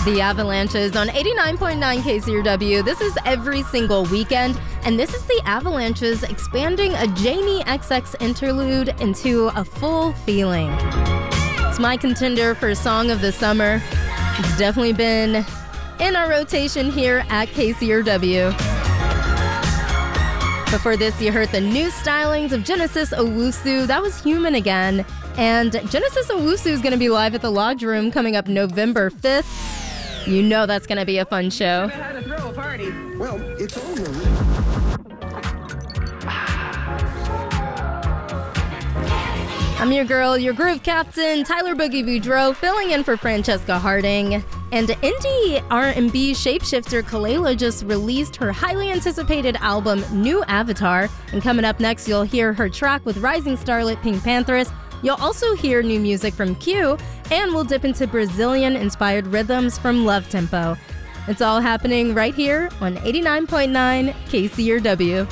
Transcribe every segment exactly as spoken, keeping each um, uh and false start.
The Avalanches on eighty-nine point nine K C R W. This is every single weekend, and this is the Avalanches expanding a Janie X X interlude into a full feeling. It's my contender for Song of the Summer. It's definitely been in our rotation here at K C R W. Before this, you heard the new stylings of Genesis Owusu. That was Human Again. And Genesis Owusu is going to be live at the Lodge Room coming up November fifth. You know that's going to be a fun show. How to throw a party. Well, it's over. I'm your girl, your groove captain, Tyler Boogie Boudreau, filling in for Francesca Harding. And indie R and B shapeshifter Kelela just released her highly anticipated album, New Avatar. And coming up next, you'll hear her track with rising starlet Pink Panthers. You'll also hear new music from Q, and we'll dip into Brazilian-inspired rhythms from Love Tempo. It's all happening right here on eighty-nine point nine K C R W.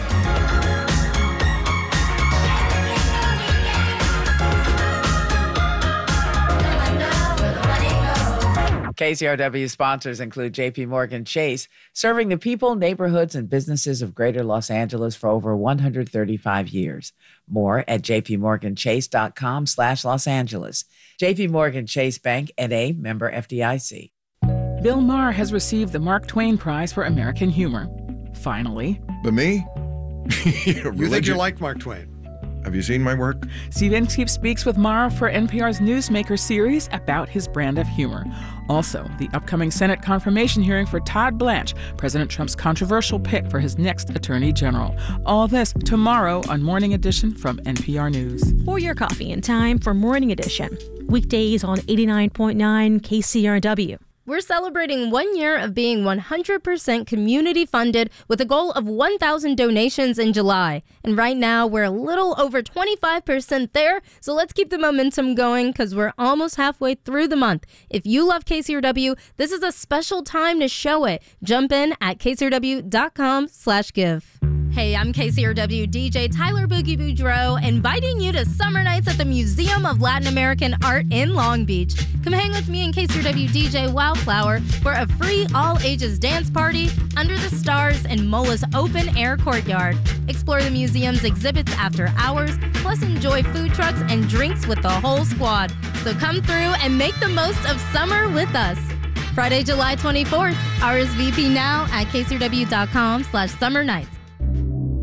K C R W sponsors include J P Morgan Chase, serving the people, neighborhoods, and businesses of Greater Los Angeles for over one hundred thirty-five years. More at jpmorganchase.com slash Los Angeles. J P Morgan Chase Bank, N A, member F D I C. Bill Maher has received the Mark Twain Prize for American Humor. Finally. But me? You think you like Mark Twain? Have you seen my work? Steve Inskeep speaks with Maher for N P R's Newsmaker series about his brand of humor. Also, the upcoming Senate confirmation hearing for Todd Blanche, President Trump's controversial pick for his next attorney general. All this tomorrow on Morning Edition from N P R News. Pour your coffee in time for Morning Edition. Weekdays on eighty-nine point nine K C R W. We're celebrating one year of being one hundred percent community funded with a goal of one thousand donations in July. And right now, we're a little over twenty-five percent there. So let's keep the momentum going because we're almost halfway through the month. If you love K C R W, this is a special time to show it. Jump in at kcrw.com slash give. Hey, I'm K C R W D J Tyler Boogie Boudreau, inviting you to Summer Nights at the Museum of Latin American Art in Long Beach. Come hang with me and K C R W D J Wildflower for a free all-ages dance party under the stars in M O L A's open-air courtyard. Explore the museum's exhibits after hours, plus enjoy food trucks and drinks with the whole squad. So come through and make the most of summer with us. Friday, July twenty-fourth, R S V P now at kcrw.com slash summer nights.